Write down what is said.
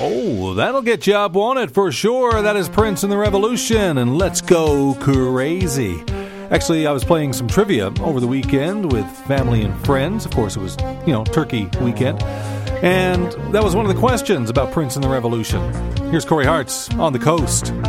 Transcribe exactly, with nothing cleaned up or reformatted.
Oh, that'll get you up, won't it? For sure. That is Prince and the Revolution, and Let's Go Crazy. Actually, I was playing some trivia over the weekend with family and friends. Of course, it was, you know, turkey weekend. And that was one of the questions about Prince and the Revolution. Here's Corey Hartz on the Coast.